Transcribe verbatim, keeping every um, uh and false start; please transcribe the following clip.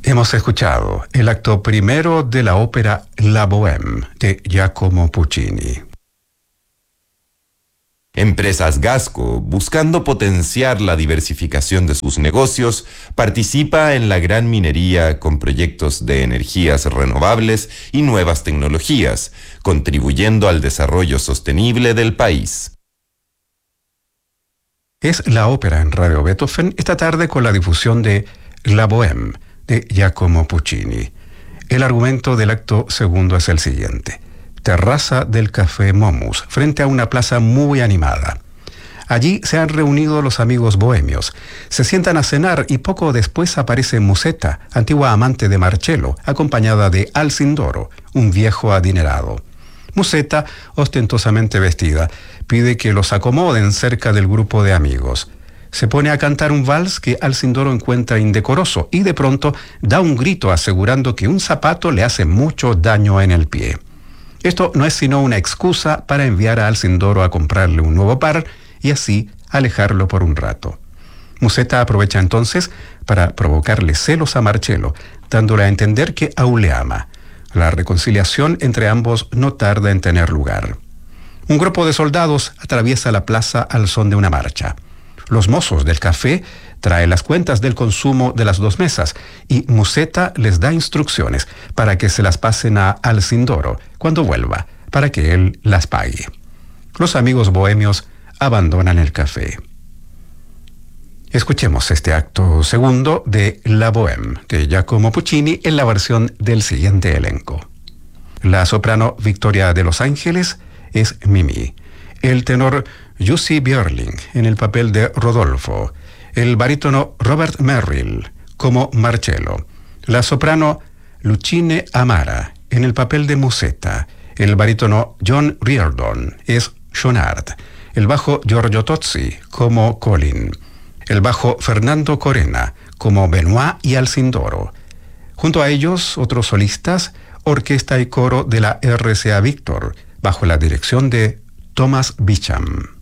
Hemos escuchado el acto primero de la ópera La Bohème de Giacomo Puccini. Empresas Gasco, buscando potenciar la diversificación de sus negocios, participa en la gran minería con proyectos de energías renovables y nuevas tecnologías, contribuyendo al desarrollo sostenible del país. Es la ópera en Radio Beethoven esta tarde con la difusión de La Bohème de Giacomo Puccini. El argumento del acto segundo es el siguiente. Terraza del Café Momus, frente a una plaza muy animada. Allí se han reunido los amigos bohemios. Se sientan a cenar y poco después aparece Musetta, antigua amante de Marcello, acompañada de Alcindoro, un viejo adinerado. Musetta, ostentosamente vestida, pide que los acomoden cerca del grupo de amigos. Se pone a cantar un vals que Alcindoro encuentra indecoroso y de pronto da un grito asegurando que un zapato le hace mucho daño en el pie. Esto no es sino una excusa para enviar a Alcindoro a comprarle un nuevo par y así alejarlo por un rato. Musetta aprovecha entonces para provocarle celos a Marcello, dándole a entender que aún le ama. La reconciliación entre ambos no tarda en tener lugar. Un grupo de soldados atraviesa la plaza al son de una marcha. Los mozos del café traen las cuentas del consumo de las dos mesas y Musetta les da instrucciones para que se las pasen a Alcindoro cuando vuelva, para que él las pague. Los amigos bohemios abandonan el café. Escuchemos este acto segundo de La Bohème de Giacomo Puccini en la versión del siguiente elenco. La soprano Victoria de Los Ángeles es Mimi. El tenor Jussi Björling en el papel de Rodolfo. El barítono Robert Merrill como Marcello. La soprano Lucine Amara en el papel de Musetta. El barítono John Riordan es Schoenhardt. El bajo Giorgio Tozzi como Colin. El bajo Fernando Corena como Benoit y Alcindoro. Junto a ellos, otros solistas, orquesta y coro de la R C A Víctor, bajo la dirección de Thomas Beecham.